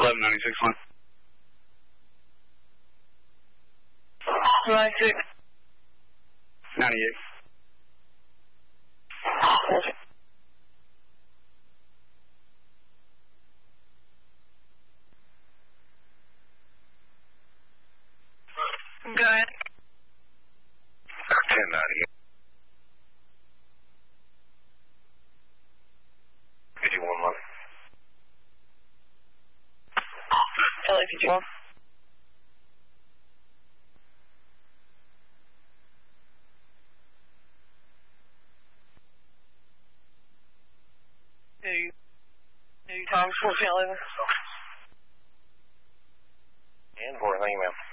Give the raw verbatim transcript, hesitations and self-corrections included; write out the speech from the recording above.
eleven ninety-six one. ninety-six. ninety-eight. Go ahead. ten ninety-eight. fifty-one one. L A fifty-one. Two. Two times fourteen eleven. And for, thank you, ma'am.